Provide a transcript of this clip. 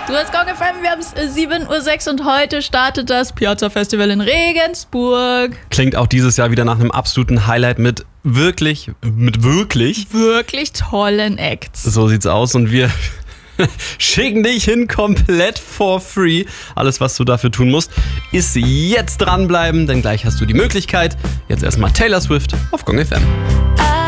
Du hast Gong FM, wir haben es 7:06 Uhr und heute startet das Piazza Festival in Regensburg. Klingt auch dieses Jahr wieder nach einem absoluten Highlight mit wirklich tollen Acts. So sieht's aus und wir schicken dich hin komplett for free. Alles, was du dafür tun musst, ist jetzt dranbleiben, denn gleich hast du die Möglichkeit. Jetzt erstmal Taylor Swift auf Gong FM.